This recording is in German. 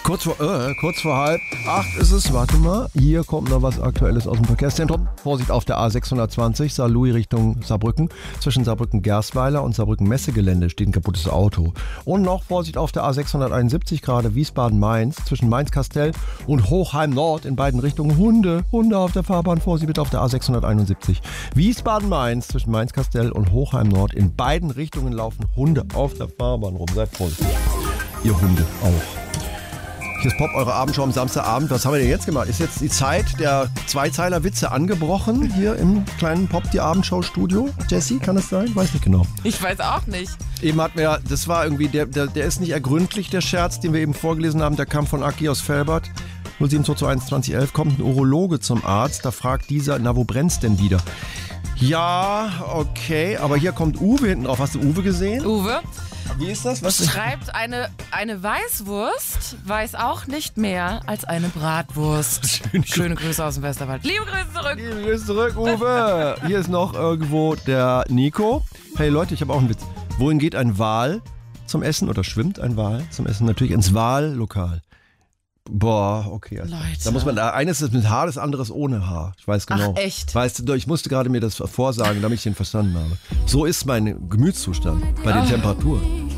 Kurz vor 7:30 ist es. Warte mal, hier kommt noch was Aktuelles aus dem Verkehrszentrum. Vorsicht auf der A620, Saarlouis Richtung Saarbrücken. Zwischen Saarbrücken-Gerstweiler und Saarbrücken-Messegelände steht ein kaputtes Auto. Und noch Vorsicht auf der A671, gerade Wiesbaden-Mainz. Zwischen Mainz-Kastell und Hochheim-Nord in beiden Richtungen. Hunde auf der Fahrbahn. Vorsicht bitte auf der A671. Wiesbaden-Mainz zwischen Mainz-Kastell und Hochheim-Nord. In beiden Richtungen laufen Hunde auf der Fahrbahn rum. Seid vorsichtig. Ihr Hunde auch. Hier ist Pop, eure Abendshow am Samstagabend. Was haben wir denn jetzt gemacht? Ist jetzt die Zeit der Zweizeiler-Witze angebrochen hier im kleinen Pop, die Abendshow-Studio? Jessie, kann das sein? Weiß nicht genau. Ich weiß auch nicht. Eben hat mir, das war irgendwie, der ist nicht ergründlich, der Scherz, den wir eben vorgelesen haben. Der kam von Aki aus Velbert. 07221 2011 kommt ein Urologe zum Arzt. Da fragt dieser, na, wo brennt's denn wieder? Ja, okay, aber hier kommt Uwe hinten drauf. Hast du Uwe gesehen? Uwe Wie ist das? Was schreibt, eine Weißwurst weiß auch nicht mehr als eine Bratwurst. Schöne Grüße aus dem Westerwald. Liebe Grüße zurück. Liebe Grüße zurück, Uwe. Hier ist noch irgendwo der Nico. Hey Leute, ich habe auch einen Witz. Wohin geht ein Wal zum Essen oder schwimmt ein Wal zum Essen? Natürlich ins Wahllokal. Boah, okay. Also Leute. Da muss man, eines ist mit Haar, das andere ist ohne Haar. Ich weiß genau. Ach, echt? Weißt du, ich musste gerade mir das vorsagen, damit ich den verstanden habe. So ist mein Gemütszustand bei den Temperaturen.